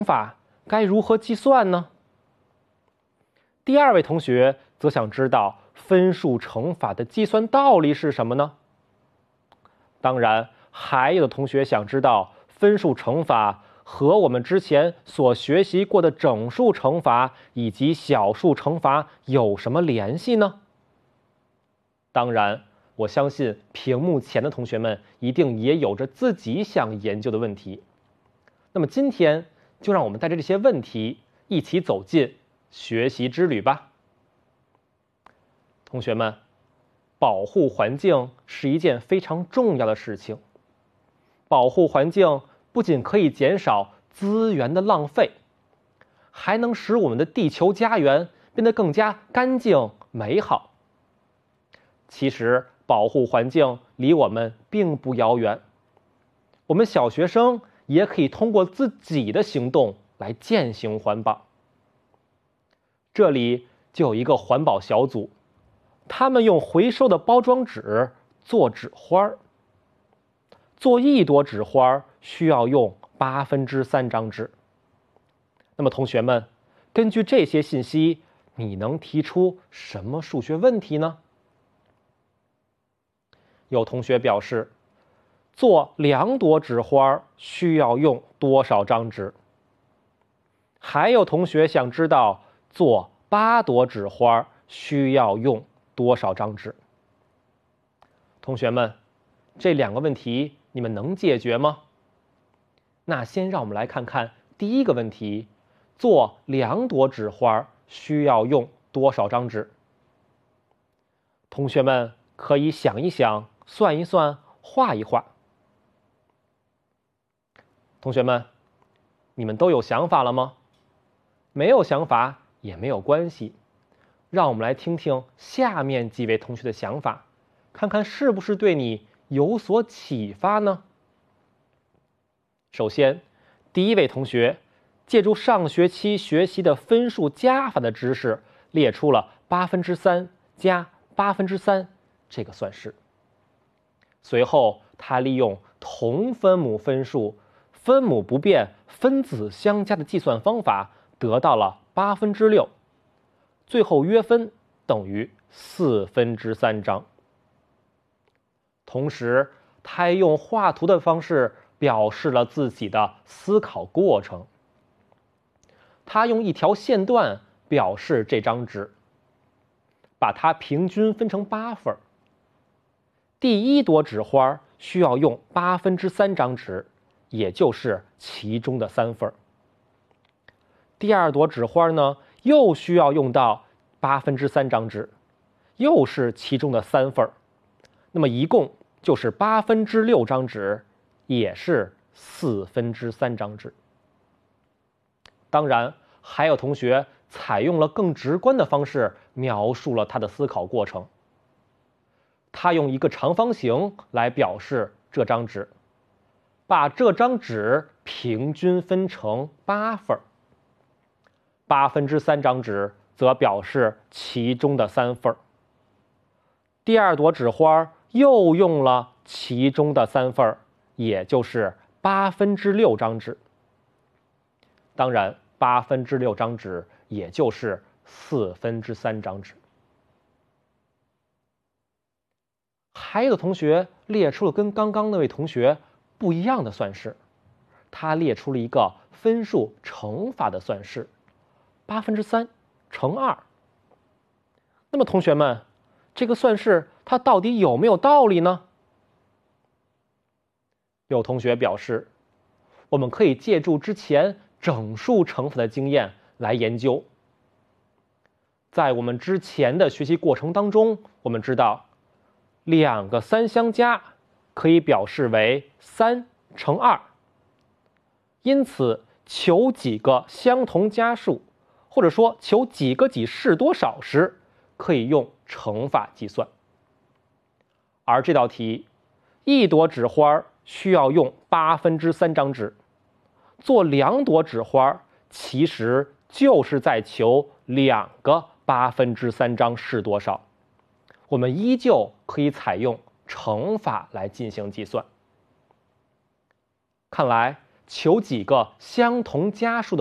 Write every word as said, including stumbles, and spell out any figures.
法该如何计算呢？第二位同学则想知道分数乘法的计算道理是什么呢？当然，还有的同学想知道分数乘法和我们之前所学习过的整数乘法以及小数乘法有什么联系呢？当然，我相信屏幕前的同学们一定也有着自己想研究的问题。那么今天就让我们带着这些问题一起走进学习之旅吧。同学们，保护环境是一件非常重要的事情。保护环境不仅可以减少资源的浪费，还能使我们的地球家园变得更加干净美好。其实，保护环境离我们并不遥远，我们小学生也可以通过自己的行动来践行环保。这里就有一个环保小组，他们用回收的包装纸做纸花。做一朵纸花需要用八分之三张纸。那么同学们，根据这些信息，你能提出什么数学问题呢？有同学表示，做两朵纸花需要用多少张纸？还有同学想知道，做八朵纸花需要用多少张纸？同学们，这两个问题你们能解决吗？那先让我们来看看第一个问题，做两朵纸花需要用多少张纸？同学们可以想一想，算一算，画一画。同学们，你们都有想法了吗？没有想法也没有关系，让我们来听听下面几位同学的想法，看看是不是对你有所启发呢？首先，第一位同学借助上学期学习的分数加法的知识，列出了八分之三加八分之三这个算式。随后，他利用同分母分数、分母不变、分子相加的计算方法，得到了八分之六。最后约分等于四分之三张。同时，他还用画图的方式表示了自己的思考过程。他用一条线段表示这张纸，把它平均分成八份。第一朵纸花需要用八分之三张纸，也就是其中的三份。第二朵纸花呢，又需要用到八分之三张纸，又是其中的三份。那么一共就是八分之六张纸，也是四分之三张纸。当然，还有同学采用了更直观的方式描述了他的思考过程。他用一个长方形来表示这张纸，把这张纸平均分成八份。八分之三张纸则表示其中的三份。第二朵纸花又用了其中的三份，也就是八分之六张纸。当然，八分之六张纸也就是四分之三张纸。还有的同学列出了跟刚刚那位同学不一样的算式，他列出了一个分数乘法的算式，八分之三乘二。那么同学们，这个算式它到底有没有道理呢？有同学表示，我们可以借助之前整数乘法的经验来研究。在我们之前的学习过程当中，我们知道两个三相加可以表示为三乘二，因此求几个相同加数，或者说求几个几是多少时，可以用乘法计算。而这道题，一朵纸花需要用八分之三张纸，做两朵纸花其实就是在求两个八分之三张是多少。我们依旧可以采用乘法来进行计算。看来求几个相同家数的